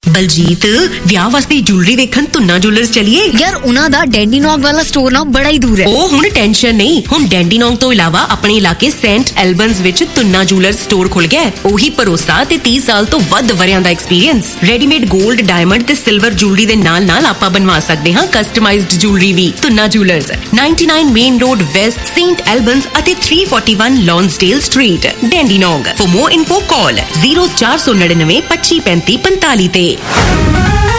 ਬਲਜੀਤ, ਵਿਆਹ ਵਾਸਤੇ ਜੁਐਲਰੀ ਵੇਖਣ ਤੁੰਨਾ ਜੁਐਲਰਸ ਚਲੀਏ। ਯਾਰ ਉਹਨਾਂ ਦਾ ਡੈਂਡੀਨੋਂਗ ਵਾਲਾ ਸਟੋਰ ਨਾ ਬੜਾ ਹੀ ਦੂਰ ਹੈ। ਉਹ ਹੁਣ ਟੈਨਸ਼ਨ ਨਹੀਂ, ਹੁਣ ਡੈਂਡੀਨੋਂਗ ਤੋਂ ਇਲਾਵਾ ਆਪਣੇ ਇਲਾਕੇ ਸੇਂਟ ਐਲਬਨਸ ਵਿੱਚ ਤੁੰਨਾ ਜੁਐਲਰਸ ਸਟੋਰ ਖੁੱਲ ਗਿਆ। ਉਹੀ ਭਰੋਸਾ ਤੇ 30 ਸਾਲ ਤੋਂ ਵੱਧ ਵਰਿਆਂ ਦਾ ਐਕਸਪੀਰੀਅੰਸ। ਰੈਡੀਮੇਡ 골ਡ, ਡਾਇਮੰਡ ਤੇ ਸਿਲਵਰ ਜੁਐਲਰੀ ਦੇ ਨਾਲ ਆਪਾਂ ਬਣਵਾ ਸਕਦੇ ਹਾਂ ਕਸਟਮਾਈਜ਼ਡ ਜੁਐਲਰੀ ਵੀ। Tuna jewellers 99 main road West, Saint ਐਲਬਨਸ ਅਤੇ 341 ਲੌਂਸਡੇਲ ਸਟਰੀਟ, ਡੈਂਡੀਨੋਂਗ। ਫॉर मोर info ਕਾਲ 0499 25 35 45 ਤੇ।